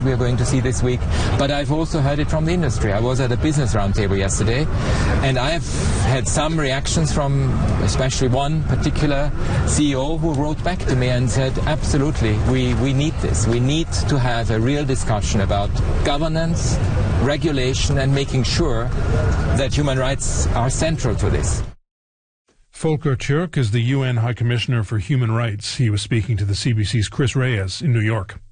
we're going to see this week, but I've also heard it from the industry. I was at a business roundtable yesterday, and I've had some reactions from especially one particular CEO who wrote back to me and said, absolutely, we need this. We need to have a real discussion about governance, regulation, and making sure that human rights are central to this. Volker Türk is the UN High Commissioner for Human Rights. He was speaking to the CBC's Chris Reyes in New York.